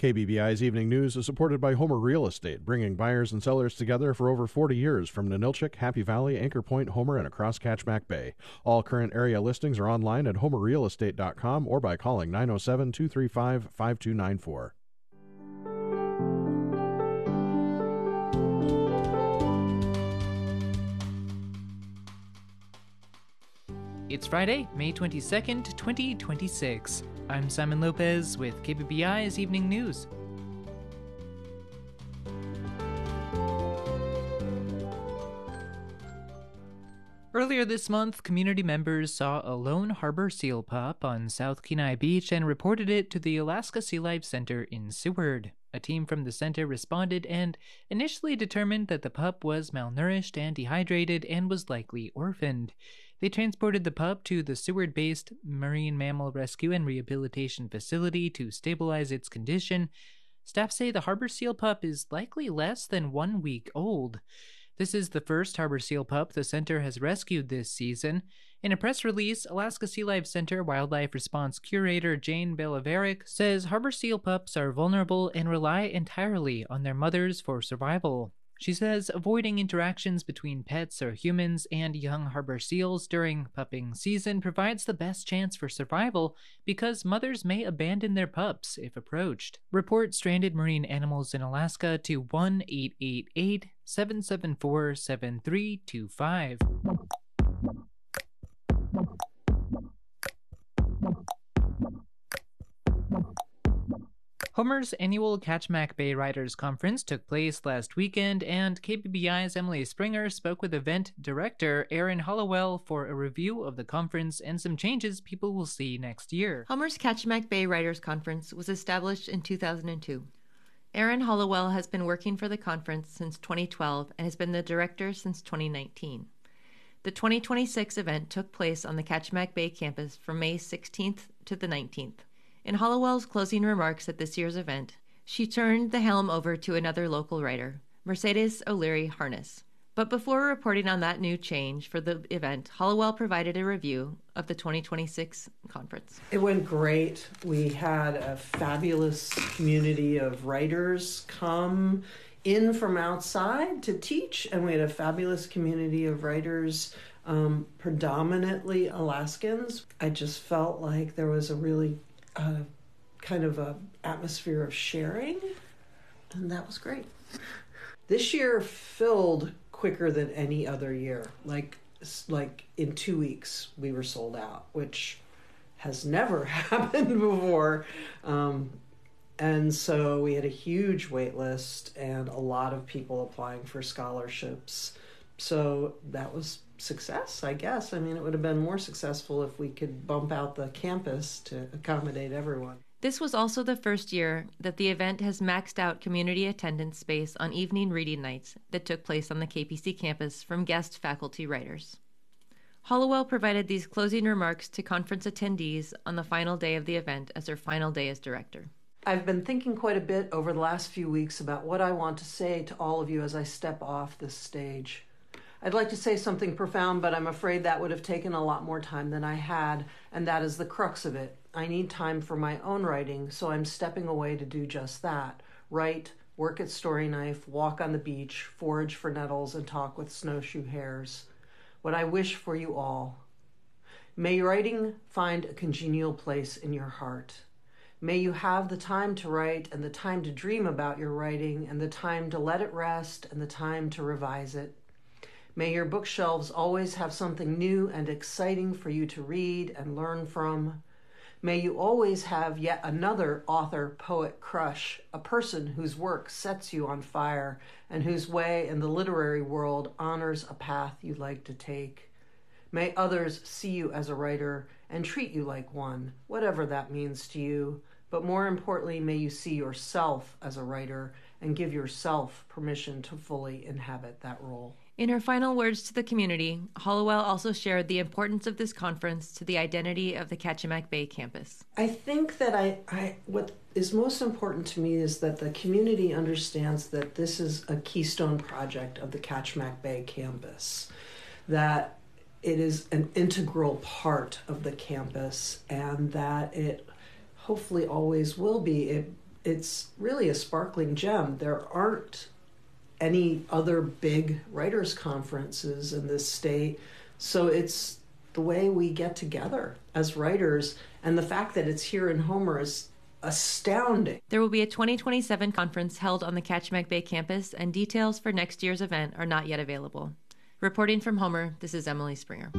KBBI's Evening News is supported by Homer Real Estate, bringing buyers and sellers together for over 40 years from Ninilchik, Happy Valley, Anchor Point, Homer, and across Kachemak Bay. All current area listings are online at homerrealestate.com or by calling 907-235-5294. It's Friday, May 22nd, 2026. I'm Simon Lopez with KBBI's Evening News. Earlier this month, community members saw a lone harbor seal pup on South Kenai Beach and reported it to the Alaska Sea Life Center in Seward. A team from the center responded and initially determined that the pup was malnourished and dehydrated and was likely orphaned. They transported the pup to the Seward-based Marine Mammal Rescue and Rehabilitation Facility to stabilize its condition. Staff say the harbor seal pup is likely less than 1 week old. This is the first harbor seal pup the center has rescued this season. In a press release, Alaska Sea Life Center Wildlife Response Curator Jane Belaveric says harbor seal pups are vulnerable and rely entirely on their mothers for survival. She says avoiding interactions between pets or humans and young harbor seals during pupping season provides the best chance for survival because mothers may abandon their pups if approached. Report stranded marine animals in Alaska to 1-888-774-7325. Homer's annual Kachemak Bay Writers Conference took place last weekend, and KBBI's Emily Springer spoke with event director Erin Hollowell for a review of the conference and some changes people will see next year. Homer's Kachemak Bay Writers Conference was established in 2002. Erin Hollowell has been working for the conference since 2012 and has been the director since 2019. The 2026 event took place on the Kachemak Bay campus from May 16th to the 19th. In Hollowell's closing remarks at this year's event, she turned the helm over to another local writer, Mercedes O'Leary Harness. But before reporting on that new change for the event, Hollowell provided a review of the 2026 conference. It went great. We had a fabulous community of writers come in from outside to teach, and we had a fabulous community of writers, predominantly Alaskans. I just felt like there was a really kind of a atmosphere of sharing, and that was great. This year filled quicker than any other year. Like in 2 weeks we were sold out, which has never happened before. And so we had a huge wait list and a lot of people applying for scholarships. So that was success, I guess. I mean, it would have been more successful if we could bump out the campus to accommodate everyone. This was also the first year that the event has maxed out community attendance space on evening reading nights that took place on the KPC campus from guest faculty writers. Hollowell provided these closing remarks to conference attendees on the final day of the event as her final day as director. I've been thinking quite a bit over the last few weeks about what I want to say to all of you as I step off this stage. I'd like to say something profound, but I'm afraid that would have taken a lot more time than I had, and that is the crux of it. I need time for my own writing, so I'm stepping away to do just that. Write, work at Story Knife, walk on the beach, forage for nettles, and talk with snowshoe hares. What I wish for you all. May your writing find a congenial place in your heart. May you have the time to write and the time to dream about your writing and the time to let it rest and the time to revise it. May your bookshelves always have something new and exciting for you to read and learn from. May you always have yet another author, poet crush, a person whose work sets you on fire and whose way in the literary world honors a path you'd like to take. May others see you as a writer and treat you like one, whatever that means to you. But more importantly, may you see yourself as a writer and give yourself permission to fully inhabit that role. In her final words to the community, Hollowell also shared the importance of this conference to the identity of the Kachemak Bay campus. I think that what is most important to me is that the community understands that this is a keystone project of the Kachemak Bay campus, that it is an integral part of the campus, and that it hopefully always will be. it's really a sparkling gem. There aren't any other big writers' conferences in this state, so it's the way we get together as writers, and the fact that it's here in Homer is astounding. There will be a 2027 conference held on the Kachemak Bay campus, and details for next year's event are not yet available. Reporting from Homer, this is Emily Springer.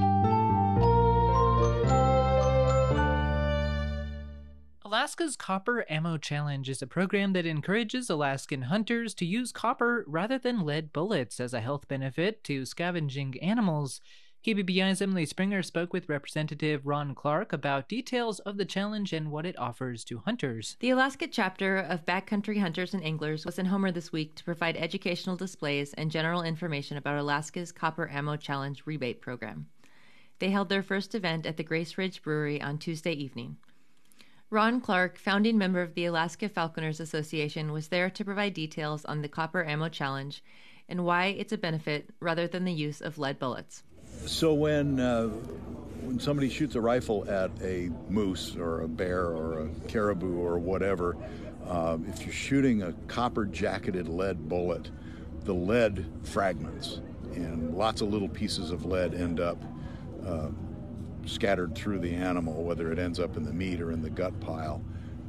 Alaska's Copper Ammo Challenge is a program that encourages Alaskan hunters to use copper rather than lead bullets as a health benefit to scavenging animals. KBBI's Emily Springer spoke with Representative Ron Clark about details of the challenge and what it offers to hunters. The Alaska chapter of Backcountry Hunters and Anglers was in Homer this week to provide educational displays and general information about Alaska's Copper Ammo Challenge rebate program. They held their first event at the Grace Ridge Brewery on Tuesday evening. Ron Clark, founding member of the Alaska Falconers Association, was there to provide details on the Copper Ammo Challenge and why it's a benefit rather than the use of lead bullets. So when somebody shoots a rifle at a moose or a bear or a caribou or whatever, if you're shooting a copper-jacketed lead bullet, the lead fragments, and lots of little pieces of lead end up scattered through the animal, whether it ends up in the meat or in the gut pile.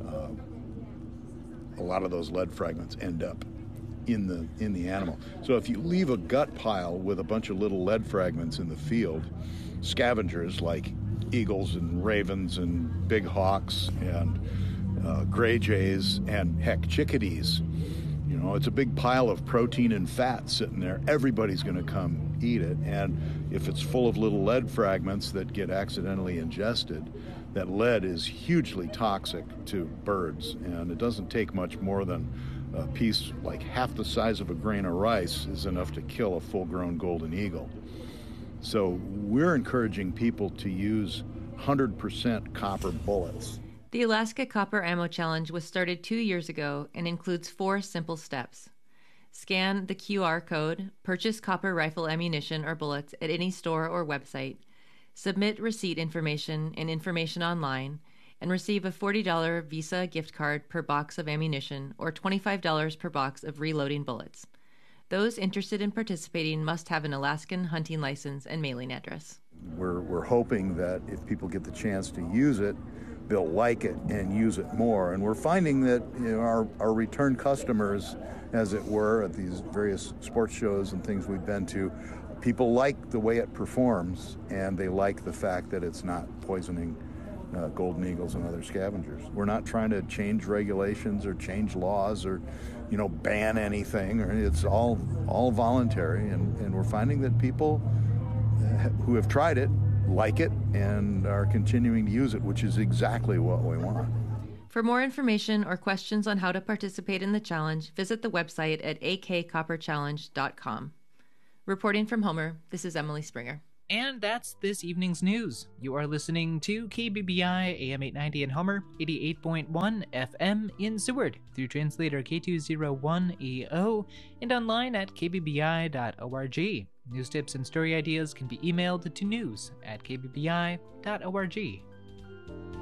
A lot of those lead fragments end up in the animal. So if you leave a gut pile with a bunch of little lead fragments in the field, scavengers like eagles and ravens and big hawks and gray jays and heck, chickadees, it's a big pile of protein and fat sitting there. Everybody's going to come eat it. And if it's full of little lead fragments that get accidentally ingested, that lead is hugely toxic to birds. And it doesn't take much more than a piece like half the size of a grain of rice is enough to kill a full-grown golden eagle. So we're encouraging people to use 100% copper bullets. The Alaska Copper Ammo Challenge was started 2 years ago and includes 4 simple steps. Scan the QR code, purchase copper rifle ammunition or bullets at any store or website, submit receipt information and information online, and receive a $40 Visa gift card per box of ammunition or $25 per box of reloading bullets. Those interested in participating must have an Alaskan hunting license and mailing address. We're hoping that if people get the chance to use it, they'll like it and use it more. And we're finding that our return customers, as it were, at these various sports shows and things we've been to, people like the way it performs, and they like the fact that it's not poisoning golden eagles and other scavengers. We're not trying to change regulations or change laws or, ban anything. It's all voluntary, and we're finding that people who have tried it like it and are continuing to use it, which is exactly what we want. For more information or questions on how to participate in the challenge, visit the website at akcopperchallenge.com. Reporting from Homer, this is Emily Springer. And that's this evening's news. You are listening to KBBI AM 890 in Homer, 88.1 FM in Seward, through translator K201EO, and online at kbbi.org. News tips and story ideas can be emailed to news@kbbi.org.